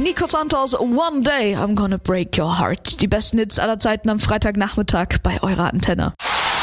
Nico Santos, One Day I'm Gonna Break Your Heart. Die besten Hits aller Zeiten am Freitagnachmittag bei eurer Antenne.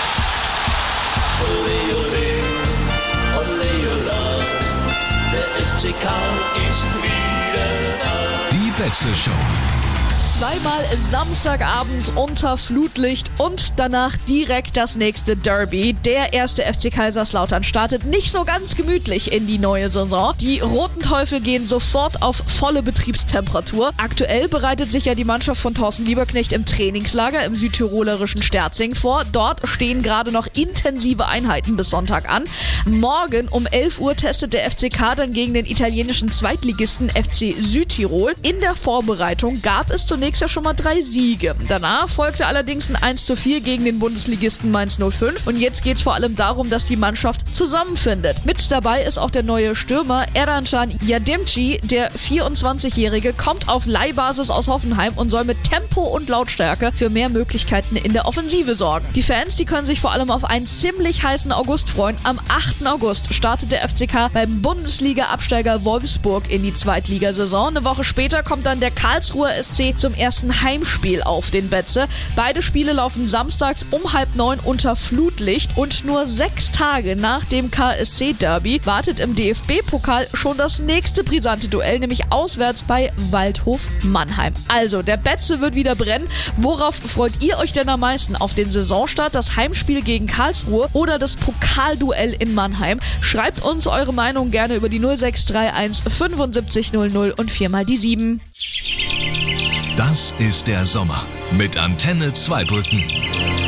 Ole, ole, ole, ole, der FCK ist wieder da. Die Betze Show. Zweimal Samstagabend unter Flutlicht und danach direkt das nächste Derby. Der erste FC Kaiserslautern startet nicht so ganz gemütlich in die neue Saison. Die Roten Teufel gehen sofort auf volle Betriebstemperatur. Aktuell bereitet sich ja die Mannschaft von Thorsten Lieberknecht im Trainingslager im südtirolerischen Sterzing vor. Dort stehen gerade noch intensive Einheiten bis Sonntag an. Morgen um 11 Uhr testet der FCK dann gegen den italienischen Zweitligisten FC Südtirol. In der Vorbereitung gab es zunächst ja schon mal 3 Siege. Danach folgte allerdings ein 1:4 gegen den Bundesligisten Mainz 05 und jetzt geht es vor allem darum, dass die Mannschaft zusammenfindet. Mit dabei ist auch der neue Stürmer Erdancan Yadimci. Der 24-Jährige kommt auf Leihbasis aus Hoffenheim und soll mit Tempo und Lautstärke für mehr Möglichkeiten in der Offensive sorgen. Die Fans, die können sich vor allem auf einen ziemlich heißen August freuen. Am 8. August startet der FCK beim Bundesliga-Absteiger Wolfsburg in die Zweitligasaison. Eine Woche später kommt dann der Karlsruher SC zum ersten Heimspiel auf den Betze. Beide Spiele laufen samstags um 8:30 unter Flutlicht und nur 6 Tage nach dem KSC-Derby wartet im DFB-Pokal schon das nächste brisante Duell, nämlich auswärts bei Waldhof Mannheim. Also, der Betze wird wieder brennen. Worauf freut ihr euch denn am meisten? Auf den Saisonstart, das Heimspiel gegen Karlsruhe oder das Pokalduell in Mannheim? Schreibt uns eure Meinung gerne über die 0631 75 00 und 4x7. Das ist der Sommer mit Antenne Zweibrücken.